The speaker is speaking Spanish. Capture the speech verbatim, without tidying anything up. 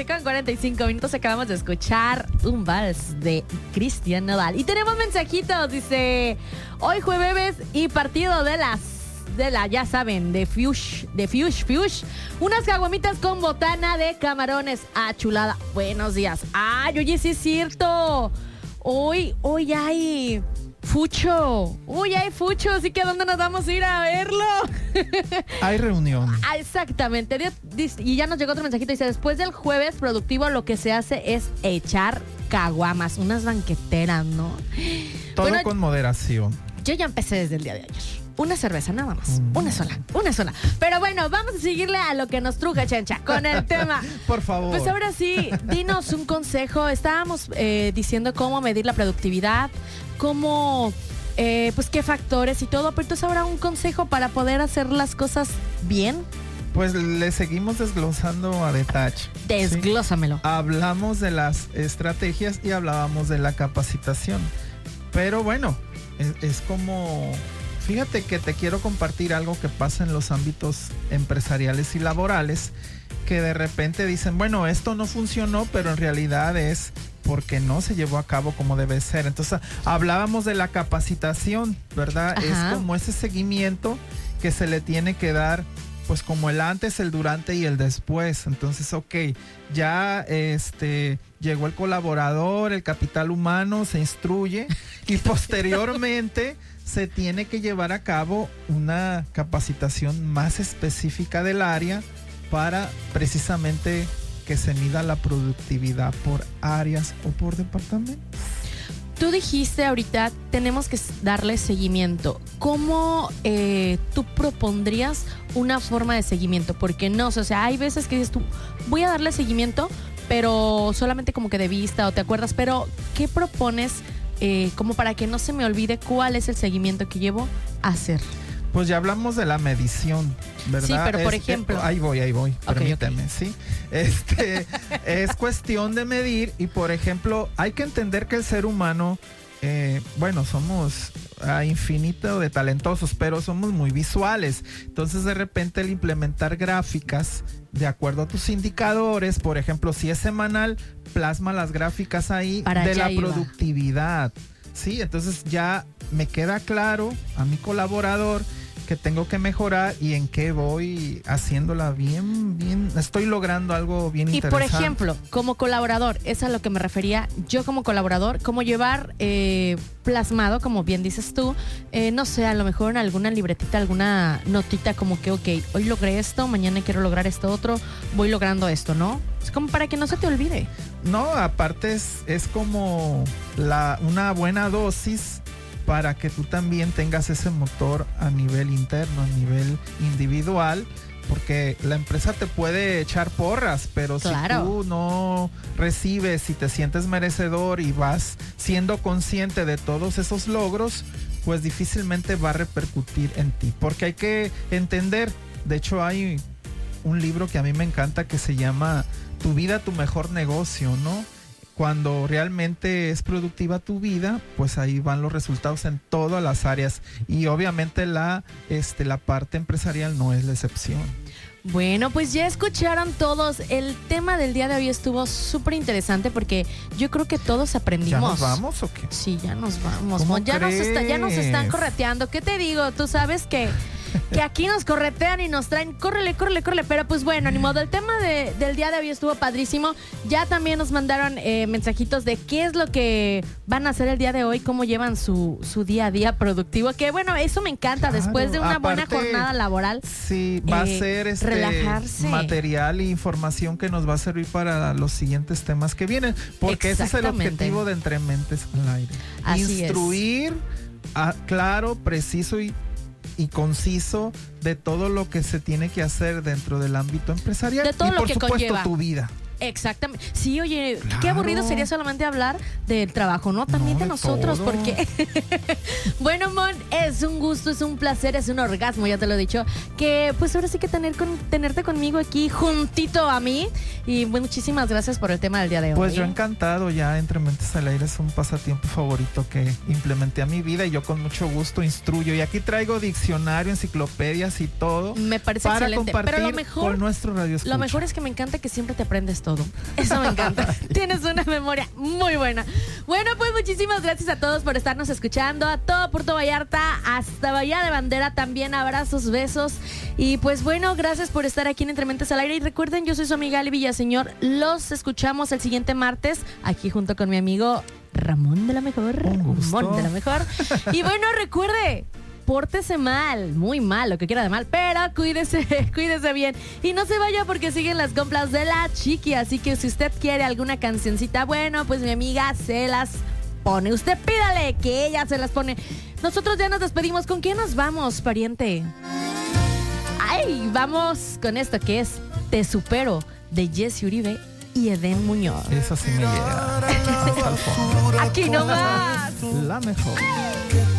once con cuarenta y cinco minutos. Acabamos de escuchar un vals de Cristian Nodal. Y tenemos mensajitos. Dice, hoy jueves y partido de las de la, ya saben, de Fush, de Fush, Fush. Unas caguamitas con botana de camarones. Ah, chulada. Buenos días. Ay, oye, sí es cierto. Hoy, hoy hay Fucho. Uy, hay Fucho. Así que ¿a dónde nos vamos a ir a verlo? Hay reunión. Ah, exactamente. Y ya nos llegó otro mensajito. Dice, después del jueves productivo lo que se hace es echar caguamas. Unas banqueteras, ¿no? Todo bueno, con moderación. Yo ya empecé desde el día de ayer. Una cerveza, nada más. Mm. Una sola, una sola. Pero bueno, vamos a seguirle a lo que nos truje, Chencha, con el tema. Por favor. Pues ahora sí, dinos un consejo. Estábamos eh, diciendo cómo medir la productividad, cómo, eh, pues qué factores y todo. Pero entonces ahora un consejo para poder hacer las cosas bien. Pues le seguimos desglosando a detalle. Desglósamelo. ¿Sí? Hablamos de las estrategias y hablábamos de la capacitación. Pero bueno, es, es como... Fíjate que te quiero compartir algo que pasa en los ámbitos empresariales y laborales, que de repente dicen, bueno, esto no funcionó, pero en realidad es porque no se llevó a cabo como debe ser. Entonces, hablábamos de la capacitación, ¿verdad? Ajá. Es como ese seguimiento que se le tiene que dar, pues como el antes, el durante y el después. Entonces, ok, ya este... llegó el colaborador, el capital humano, se instruye y posteriormente se tiene que llevar a cabo una capacitación más específica del área para precisamente que se mida la productividad por áreas o por departamentos. Tú dijiste ahorita, tenemos que darle seguimiento. ¿Cómo eh, tú propondrías una forma de seguimiento? Porque no, o sea, hay veces que dices tú, voy a darle seguimiento, pero solamente como que de vista o te acuerdas, pero ¿qué propones eh, como para que no se me olvide cuál es el seguimiento que llevo a hacer? Pues ya hablamos de la medición, ¿verdad? Sí, pero por este, ejemplo... Ahí voy, ahí voy, okay, permíteme, okay. ¿sí? Este, es cuestión de medir y, por ejemplo, hay que entender que el ser humano, eh, bueno, somos a infinito de talentosos, pero somos muy visuales. Entonces, de repente, el implementar gráficas de acuerdo a tus indicadores, por ejemplo, si es semanal, plasma las gráficas ahí Para de la iba. productividad. Sí, entonces ya me queda claro a mi colaborador que tengo que mejorar y en qué voy haciéndola bien, bien, estoy logrando algo bien y interesante. Y por ejemplo, como colaborador, es a lo que me refería, yo como colaborador, cómo llevar eh, plasmado, como bien dices tú, eh, no sé, a lo mejor en alguna libretita, alguna notita como que, ok, hoy logré esto, mañana quiero lograr esto otro, voy logrando esto, ¿no? Es como para que no se te olvide. No, aparte es, es como la, una buena dosis para que tú también tengas ese motor a nivel interno, a nivel individual, porque la empresa te puede echar porras, pero claro, si tú no recibes, si te sientes merecedor y vas siendo consciente de todos esos logros, pues difícilmente va a repercutir en ti, porque hay que entender, de hecho hay un libro que a mí me encanta que se llama Tu vida, tu mejor negocio, ¿no? Cuando realmente es productiva tu vida, pues ahí van los resultados en todas las áreas y obviamente la, este, la parte empresarial no es la excepción. Bueno, pues ya escucharon todos. El tema del día de hoy estuvo súper interesante porque yo creo que todos aprendimos. ¿Ya nos vamos o qué? Sí, ya nos vamos. ¿Cómo ya, nos está, ya nos están crees? correteando. ¿Qué te digo? Tú sabes que... que aquí nos corretean y nos traen, córrele, córrele, córrele, pero pues bueno, ni modo, el tema de, del día de hoy estuvo padrísimo. Ya también nos mandaron eh, mensajitos de qué es lo que van a hacer el día de hoy, cómo llevan su, su día a día productivo, que bueno, eso me encanta, claro, después de una aparte, buena jornada laboral. Sí, va eh, a ser este relajarse. Material e información que nos va a servir para los siguientes temas que vienen, porque ese es el objetivo de Entre Mentes al Aire. Así Instruir, a, claro, preciso y y conciso de todo lo que se tiene que hacer dentro del ámbito empresarial de todo y lo por que supuesto conlleva. Tu vida. Exactamente. Sí, oye, claro. Qué aburrido sería solamente hablar del trabajo, ¿no? También no, de nosotros, todo. Porque... bueno, Mon, es un gusto, es un placer, es un orgasmo, ya te lo he dicho, que pues ahora sí que tener con, tenerte conmigo aquí juntito a mí. Y bueno, muchísimas gracias por el tema del día de hoy. Pues yo encantado, ya Entre Mentes al Aire es un pasatiempo favorito que implementé a mi vida y yo con mucho gusto instruyo. Y aquí traigo diccionario, enciclopedias y todo. Me parece para excelente. compartir Pero lo mejor, con nuestro radio escucha. Lo mejor es que me encanta que siempre te aprendes todo. todo. Eso me encanta. Tienes una memoria muy buena. Bueno, pues muchísimas gracias a todos por estarnos escuchando. A todo Puerto Vallarta, hasta Bahía de Bandera también. Abrazos, besos. Y pues bueno, gracias por estar aquí en Entre Mentes al Aire. Y recuerden, yo soy su amiga Ali Villaseñor. Los escuchamos el siguiente martes aquí junto con mi amigo Ramón de la Mejor. Ramón de la Mejor. Y bueno, recuerde, pórtese mal, muy mal, lo que quiera de mal, pero cuídese, cuídese bien. Y no se vaya porque siguen las compras de la Chiqui. Así que si usted quiere alguna cancioncita, bueno, pues mi amiga se las pone. Usted pídale que ella se las pone. Nosotros ya nos despedimos. ¿Con quién nos vamos, pariente? Ay, vamos con esto que es Te Supero, de Jesse Uribe y Edén Muñoz. Eso sí me llega. Aquí nomás. La Mejor.